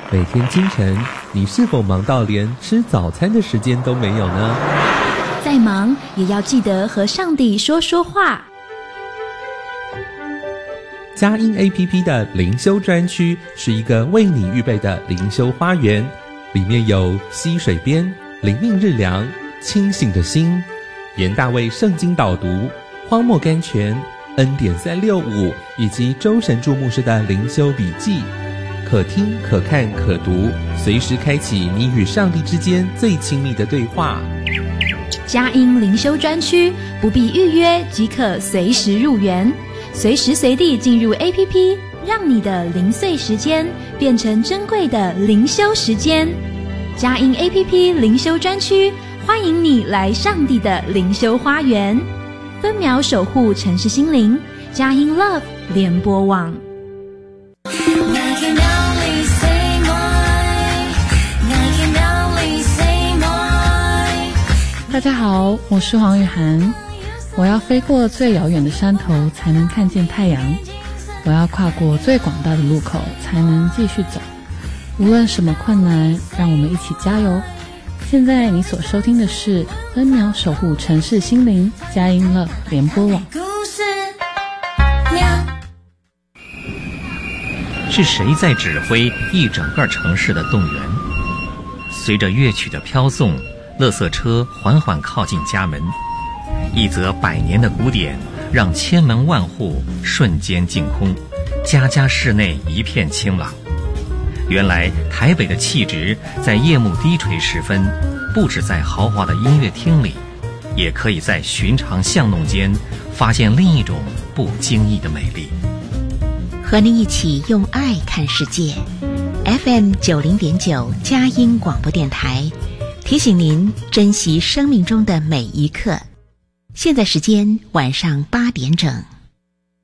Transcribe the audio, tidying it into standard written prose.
每天清晨，你是否忙到连吃早餐的时间都没有呢？ 再忙也要记得和上帝说说话。 佳音 APP 的灵修专区是一个为你预备的灵修花园，里面有溪水边、灵命日粮、清醒的心、严大卫圣经导读、荒漠甘泉、恩典365以及周神助牧师的灵修笔记，可听可看可读，随时开启你与上帝之间最亲密的对话。 佳音灵修专区不必预约即可随时入园，随时随地进入 APP， 让你的零碎时间变成珍贵的灵修时间。佳音 APP 灵修专区欢迎你来上帝的灵修花园，分秒守护城市心灵，佳音 Love 联播网。 大家好，我是黄雨涵。我要飞过最遥远的山头才能看见太阳，我要跨过最广大的路口才能继续走。无论什么困难，让我们一起加油。现在你所收听的是分秒守护城市心灵佳音乐联播网。 是谁在指挥一整个城市的动员？随着乐曲的飘送，垃圾车缓缓靠近家门，一则100年的古典让千门万户瞬间净空，家家室内一片清朗。原来台北的气质在夜幕低垂时分，不止在豪华的音乐厅里，也可以在寻常巷弄间发现另一种不经意的美丽。 和您一起用爱看世界， FM 90.9佳音广播电台提醒您珍惜生命中的每一刻。现在时间晚上8点整。